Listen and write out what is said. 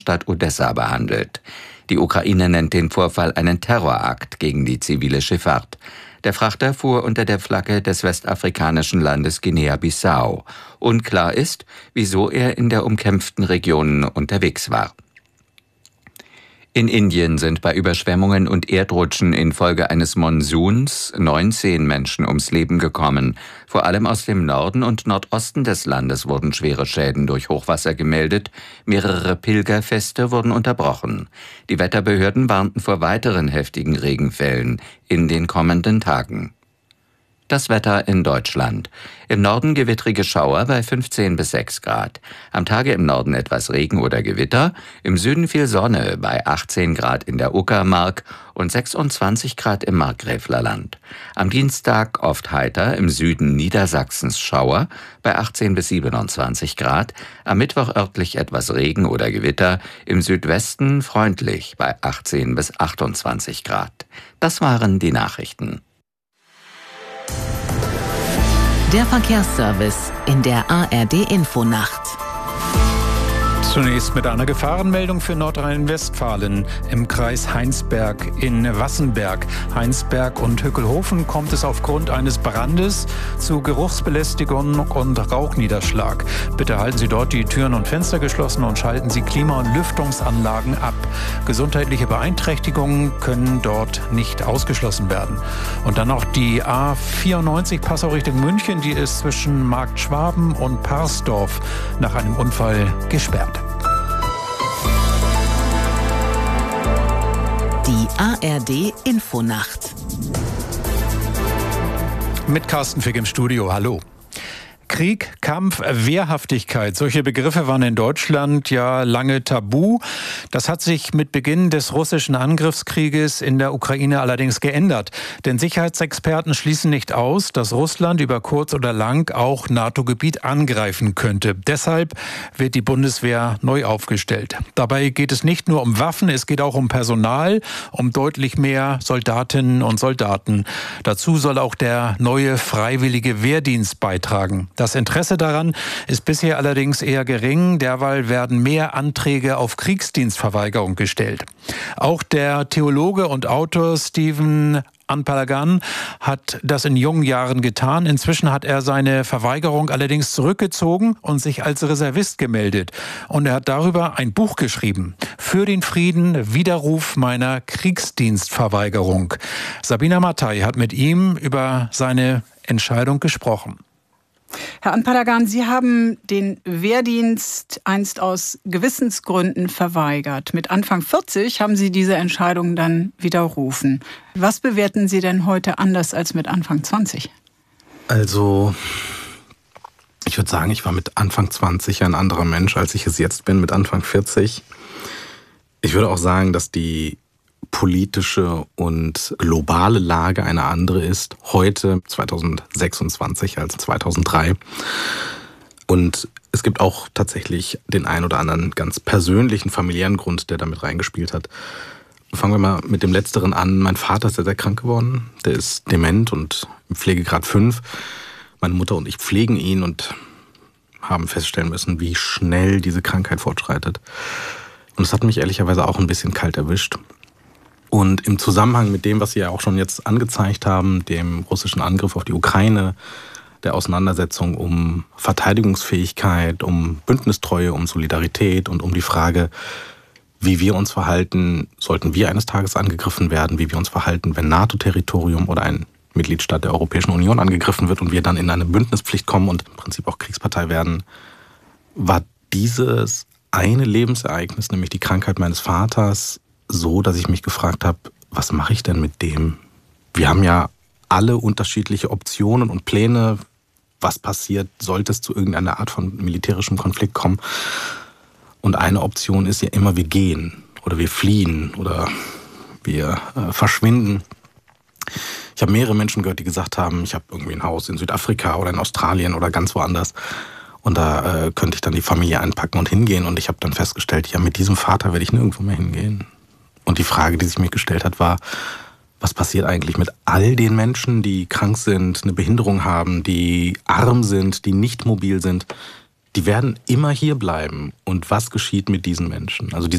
Stadt Odessa behandelt. Die Ukraine nennt den Vorfall einen Terrorakt gegen die zivile Schifffahrt. Der Frachter fuhr unter der Flagge des westafrikanischen Landes Guinea-Bissau. Unklar ist, wieso er in der umkämpften Region unterwegs war. In Indien sind bei Überschwemmungen und Erdrutschen infolge eines Monsuns 19 Menschen ums Leben gekommen. Vor allem aus dem Norden und Nordosten des Landes wurden schwere Schäden durch Hochwasser gemeldet. Mehrere Pilgerfeste wurden unterbrochen. Die Wetterbehörden warnten vor weiteren heftigen Regenfällen in den kommenden Tagen. Das Wetter in Deutschland. Im Norden gewittrige Schauer bei 15 bis 6 Grad. Am Tage im Norden etwas Regen oder Gewitter. Im Süden viel Sonne bei 18 Grad in der Uckermark und 26 Grad im Markgräflerland. Am Dienstag oft heiter, im Süden Niedersachsens Schauer bei 18 bis 27 Grad. Am Mittwoch örtlich etwas Regen oder Gewitter. Im Südwesten freundlich bei 18 bis 28 Grad. Das waren die Nachrichten. Der Verkehrsservice in der ARD-Infonacht. Zunächst mit einer Gefahrenmeldung für Nordrhein-Westfalen. Im Kreis Heinsberg in Wassenberg, Heinsberg und Hückelhofen kommt es aufgrund eines Brandes zu Geruchsbelästigung und Rauchniederschlag. Bitte halten Sie dort die Türen und Fenster geschlossen und schalten Sie Klima- und Lüftungsanlagen ab. Gesundheitliche Beeinträchtigungen können dort nicht ausgeschlossen werden. Und dann noch die A94 Passau Richtung München, die ist zwischen Markt Schwaben und Parsdorf nach einem Unfall gesperrt. Die ARD-Infonacht. Mit Carsten Fick im Studio. Hallo. Krieg, Kampf, Wehrhaftigkeit. Solche Begriffe waren in Deutschland ja lange tabu. Das hat sich mit Beginn des russischen Angriffskrieges in der Ukraine allerdings geändert. Denn Sicherheitsexperten schließen nicht aus, dass Russland über kurz oder lang auch NATO-Gebiet angreifen könnte. Deshalb wird die Bundeswehr neu aufgestellt. Dabei geht es nicht nur um Waffen, es geht auch um Personal, um deutlich mehr Soldatinnen und Soldaten. Dazu soll auch der neue freiwillige Wehrdienst beitragen. Das Interesse daran ist bisher allerdings eher gering. Derweil werden mehr Anträge auf Kriegsdienstverweigerung gestellt. Auch der Theologe und Autor Stephen Anpalagan hat das in jungen Jahren getan. Inzwischen hat er seine Verweigerung allerdings zurückgezogen und sich als Reservist gemeldet. Und er hat darüber ein Buch geschrieben. Für den Frieden, Widerruf meiner Kriegsdienstverweigerung. Sabina Mattei hat mit ihm über seine Entscheidung gesprochen. Herr Anpalagan, Sie haben den Wehrdienst einst aus Gewissensgründen verweigert. Mit Anfang 40 haben Sie diese Entscheidung dann widerrufen. Was bewerten Sie denn heute anders als mit Anfang 20? Also, ich würde sagen, ich war mit Anfang 20 ein anderer Mensch, als ich es jetzt bin, mit Anfang 40. Ich würde auch sagen, dass die politische und globale Lage eine andere ist, heute 2026 als 2003. Und es gibt auch tatsächlich den einen oder anderen ganz persönlichen, familiären Grund, der damit reingespielt hat. Fangen wir mal mit dem Letzteren an. Mein Vater ist sehr krank geworden. Der ist dement und im Pflegegrad 5. Meine Mutter und ich pflegen ihn und haben feststellen müssen, wie schnell diese Krankheit fortschreitet. Und es hat mich ehrlicherweise auch ein bisschen kalt erwischt. Und im Zusammenhang mit dem, was Sie ja auch schon jetzt angezeigt haben, dem russischen Angriff auf die Ukraine, der Auseinandersetzung um Verteidigungsfähigkeit, um Bündnistreue, um Solidarität und um die Frage, wie wir uns verhalten, sollten wir eines Tages angegriffen werden, wie wir uns verhalten, wenn NATO-Territorium oder ein Mitgliedstaat der Europäischen Union angegriffen wird und wir dann in eine Bündnispflicht kommen und im Prinzip auch Kriegspartei werden, war dieses eine Lebensereignis, nämlich die Krankheit meines Vaters, so, dass ich mich gefragt habe, was mache ich denn mit dem? Wir haben ja alle unterschiedliche Optionen und Pläne, was passiert, sollte es zu irgendeiner Art von militärischem Konflikt kommen. Und eine Option ist ja immer, wir gehen oder wir fliehen oder wir verschwinden. Ich habe mehrere Menschen gehört, die gesagt haben, ich habe irgendwie ein Haus in Südafrika oder in Australien oder ganz woanders. Und da könnte ich dann die Familie einpacken und hingehen. Und ich habe dann festgestellt, ja, mit diesem Vater werde ich nirgendwo mehr hingehen. Und die Frage, die sich mir gestellt hat, war, was passiert eigentlich mit all den Menschen, die krank sind, eine Behinderung haben, die arm sind, die nicht mobil sind? Die werden immer hier bleiben. Und was geschieht mit diesen Menschen? Also